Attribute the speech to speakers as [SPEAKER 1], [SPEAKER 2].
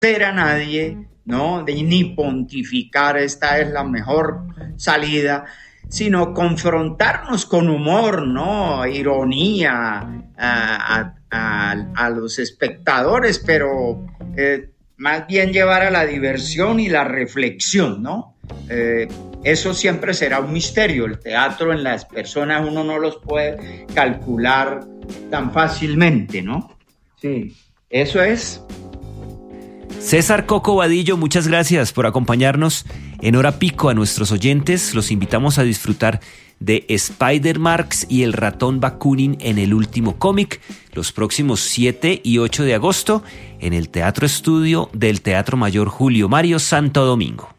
[SPEAKER 1] a nadie, ¿no? Ni pontificar, esta es la mejor salida, sino confrontarnos con humor, ¿no? Ironía a los espectadores, pero más bien llevar a la diversión y la reflexión, ¿no? Eso siempre será un misterio. El teatro en las personas uno no los puede calcular tan fácilmente, ¿no? Sí, eso es.
[SPEAKER 2] César Coco Vadillo, muchas gracias por acompañarnos en Hora Pico. A nuestros oyentes los invitamos a disfrutar de Spider-Marks y el ratón Bakunin en El último cómic los próximos 7 y 8 de agosto en el Teatro Estudio del Teatro Mayor Julio Mario Santo Domingo.